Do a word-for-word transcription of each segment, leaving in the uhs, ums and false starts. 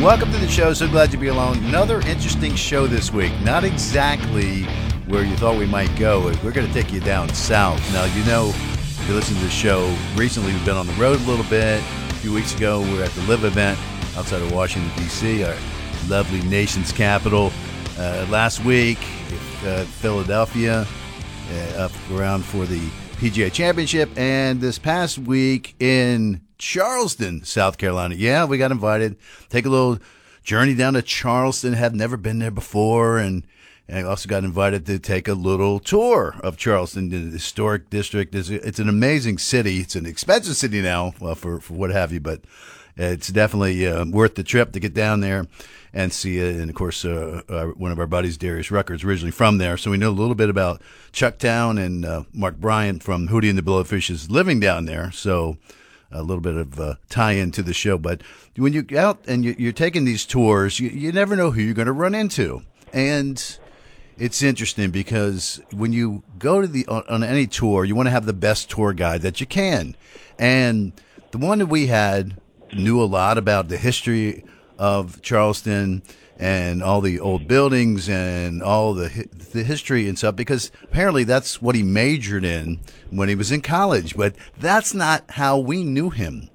Welcome to the show. So glad to be along. Another interesting show this week. Not exactly where you thought we might go. We're going to take you down south. Now, you know, if you listen to the show, recently we've been on the road a little bit. A few weeks ago, we were at the LIVE event outside of Washington, D C, our lovely nation's capital. Uh, last week, uh, Philadelphia, uh, up around for the P G A Championship. And this past week in Charleston, South Carolina. Yeah, we got invited. Take a little journey down to Charleston. Have never been there before. And, and I also got invited to take a little tour of Charleston, the historic district. It's, it's an amazing city. It's an expensive city now, well, for, for what have you, but it's definitely uh, worth the trip to get down there and see it. And, of course, uh, uh, one of our buddies, Darius Rucker, is originally from there. So we know a little bit about Chucktown, and uh, Mark Bryant from Hootie and the Blowfish is living down there. So a little bit of uh, tie-in to the show. But when you're out and you're taking these tours, you, you never know who you're going to run into. And it's interesting because when you go to the on, on any tour, you want to have the best tour guide that you can. And the one that we had knew a lot about the history of Charleston and all the old buildings and all the the history and stuff, because apparently that's what he majored in when he was in college. But that's not how we knew him.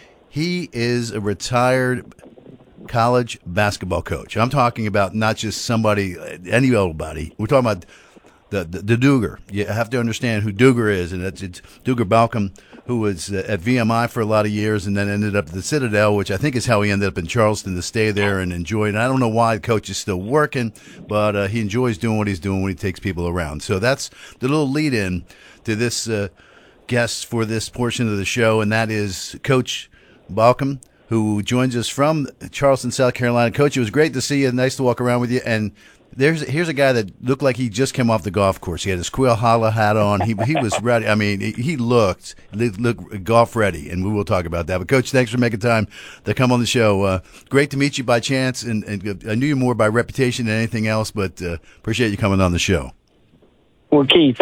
He is a retired college basketball coach. I'm talking about not just somebody, any old body. We're talking about the, the, the Duger. You have to understand who Duger is, and it's, it's Duger Balcom, who was at V M I for a lot of years and then ended up at the Citadel, which I think is how he ended up in Charleston, to stay there and enjoy it. And I don't know why the coach is still working, but uh, he enjoys doing what he's doing when he takes people around. So that's the little lead-in to this uh, guest for this portion of the show, and that is Coach Balcom, who joins us from Charleston, South Carolina. Coach, it was great to see you. Nice to walk around with you. And There's here's a guy that looked like he just came off the golf course. He had his Quill Holla hat on. He he was ready. I mean, he looked looked golf ready, and we will talk about that. But Coach, thanks for making time to come on the show. Uh, great to meet you by chance, and, and I knew you more by reputation than anything else. But uh, appreciate you coming on the show. Well, Keith,